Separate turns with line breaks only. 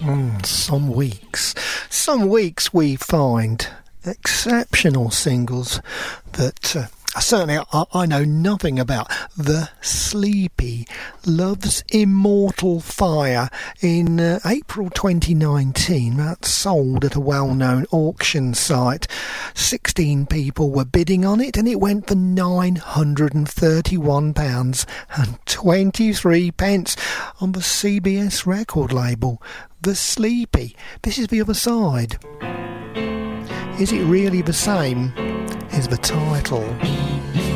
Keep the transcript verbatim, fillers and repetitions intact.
Mm, some weeks, some weeks we find exceptional singles that uh, certainly I, I know nothing about. The Sleepy, Love's Immortal Fire, in uh, April twenty nineteen. That sold at a well-known auction site. sixteen people were bidding on it, and it went for nine hundred thirty-one pounds and twenty-three pence on the C B S record label. The Sleepy. This is the other side. Is it really the same? Is the title.